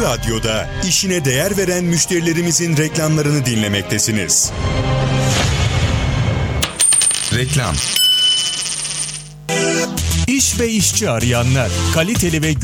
Radyo'da işine değer veren müşterilerimizin reklamlarını dinlemektesiniz. Reklam. İş ve işçi arayanlar, kaliteli ve